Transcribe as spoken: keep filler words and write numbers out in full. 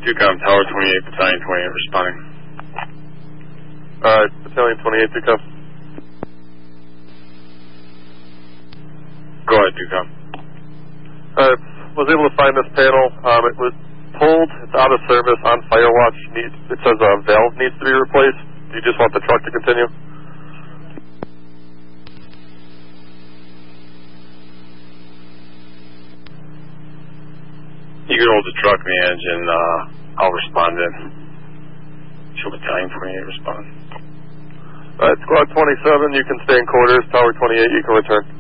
Ducom, Tower twenty-eight, Battalion twenty-eight responding. Alright, Battalion twenty-eight, Ducom. Go ahead, Ducom. Alright, was able to find this panel. Um, it was told it's out of service on Firewatch. Needs, it says a valve needs to be replaced. Do you just want the truck to continue? You can hold the truck and the engine. Uh, I'll respond in. Show Battalion twenty-eight respond. Alright, Squad twenty-seven, you can stay in quarters. Tower twenty-eight, you can return.